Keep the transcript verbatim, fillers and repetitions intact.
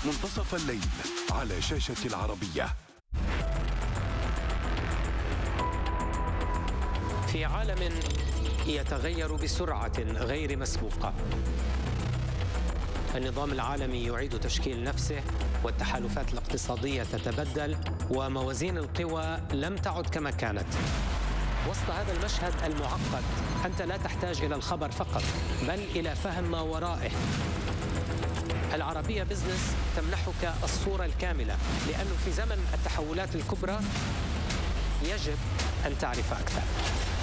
منتصف الليل على شاشة العربية. في عالم يتغير بسرعة غير مسبوقة، النظام العالمي يعيد تشكيل نفسه، والتحالفات الاقتصادية تتبدل، وموازين القوى لم تعد كما كانت. وسط هذا المشهد المعقد أنت لا تحتاج إلى الخبر فقط، بل إلى فهم ما ورائه. العربية بزنس تمنحك الصورة الكاملة، لأنه في زمن التحولات الكبرى يجب أن تعرف أكثر.